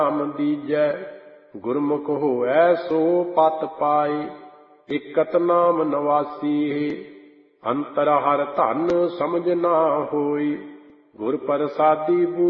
ਨਾਮ ਦੀਜੈ। ਗੁਰਮੁਖ ਹੋਐ ਸੋ ਪਤ ਪਾਏ, ਇਕਤ ਨਾਮ ਨਵਾਸੀ। ਅੰਤਰ ਹਰ ਧਨ ਸਮਝ ਨਾ ਹੋਈ, ਗੁਰ ਪ੍ਰਸਾਦੀ